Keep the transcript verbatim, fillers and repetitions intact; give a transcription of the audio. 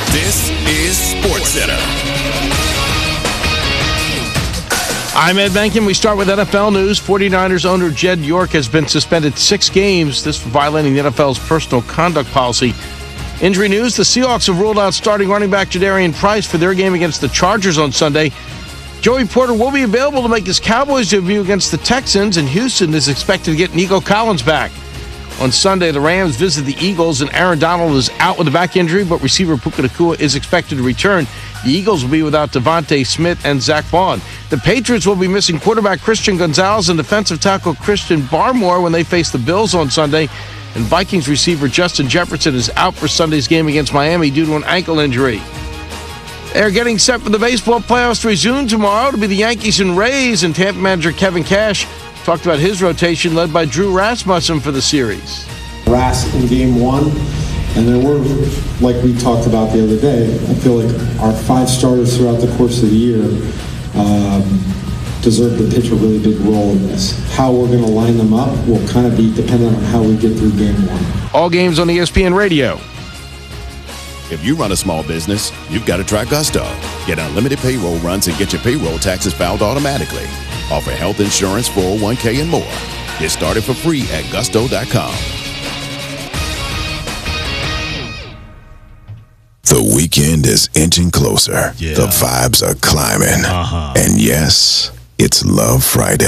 This is SportsCenter. I'm Ed Benkin. We start with N F L news. forty-niners owner Jed York has been suspended six games, this for violating the N F L's personal conduct policy. Injury news, the Seahawks have ruled out starting running back Jadarian Price for their game against the Chargers on Sunday. Joey Porter will be available to make his Cowboys debut against the Texans, and Houston is expected to get Nico Collins back. On Sunday, the Rams visit the Eagles, and Aaron Donald is out with a back injury, but receiver Puka Nacua is expected to return. The Eagles will be without Devontae Smith and Zach Vaughn. The Patriots will be missing quarterback Christian Gonzalez and defensive tackle Christian Barmore when they face the Bills on Sunday. And Vikings receiver Justin Jefferson is out for Sunday's game against Miami due to an ankle injury. They're getting set for the baseball playoffs to resume tomorrow to be the Yankees and Rays, and Tampa manager Kevin Cash talked about his rotation led by Drew Rasmussen for the series. Ras in game one, and there were, like we talked about the other day, I feel like our five starters throughout the course of the year um, deserve to pitch a really big role in this. How we're going to line them up will kind of be dependent on how we get through game one. All games on E S P N Radio. If you run a small business, you've got to try Gusto. Get unlimited payroll runs and get your payroll taxes filed automatically. Offer health insurance, four oh one k, and more. Get started for free at gusto dot com. The weekend is inching closer. Yeah. The vibes are climbing. Uh-huh. And yes, it's Love Friday.